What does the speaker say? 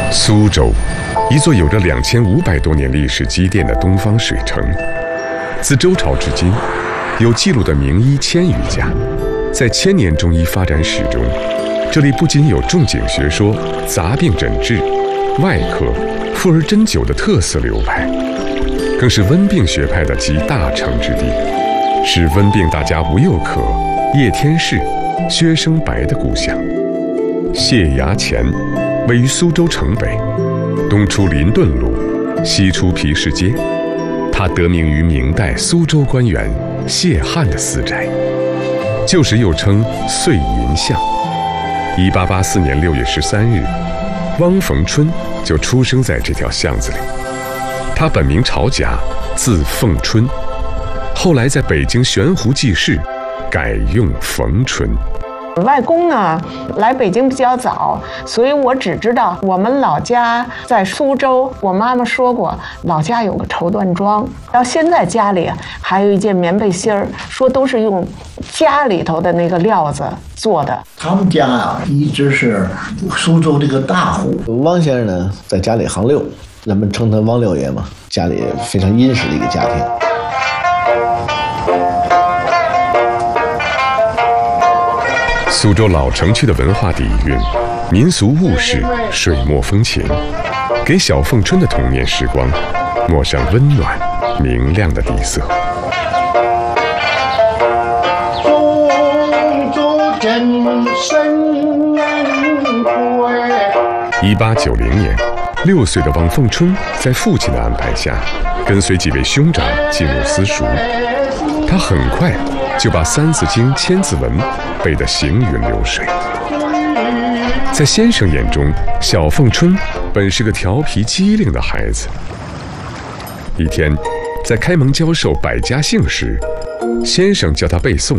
苏州，一座有着2500多年历史积淀的东方水城，自周朝至今，有记录的名医1000余家。在千年中医发展史中，这里不仅有仲景学说、杂病诊治、外科、妇儿针灸的特色流派，更是温病学派的集大成之地，是温病大家吴又可、叶天士、薛生白的故乡。谢衙前位于苏州城北，东出林顿路，西出皮市街。它得名于明代苏州官员谢汉的私宅，旧时又称碎银巷。1884年6月13日，汪逢春就出生在这条巷子里。他本名朝甲，字凤春，后来在北京悬壶济世，改用逢春。 外公呢来北京比较早，所以我只知道我们老家在苏州。我妈妈说过，老家有个绸缎庄，到现在家里还有一件棉背心儿，说都是用家里头的那个料子做的。 他们家啊，一直是苏州这个大户。 汪先生呢，在家里行六，人们称他汪六爷嘛，家里非常殷实的一个家庭。 苏州老城区的文化底蕴、民俗物事、水墨风情，给小凤春的童年时光抹上温暖明亮的底色。1890年，6岁的汪凤春在父亲的安排下，跟随几位兄长进入私塾。他很快就把《三字经》《千字文》背得行云流水。在先生眼中，小凤春本是个调皮机灵的孩子。一天，在开蒙教授百家姓时，先生叫他背诵